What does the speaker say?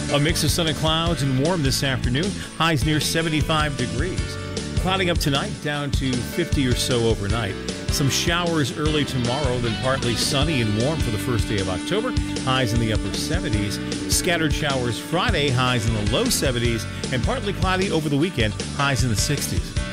A mix of sun and clouds and warm this afternoon. Highs near 75 degrees. Clouding up tonight down to 50 or so overnight. Some showers early tomorrow, then partly sunny and warm for the first day of October. Highs in the upper 70s. Scattered showers Friday, highs in the low 70s. And partly cloudy over the weekend, highs in the 60s.